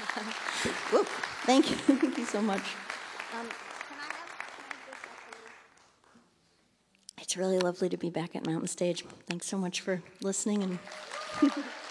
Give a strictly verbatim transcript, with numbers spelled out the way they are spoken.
Whoop. Thank you. Thank you so much. Um, It's really lovely to be back at Mountain Stage. Thanks so much for listening and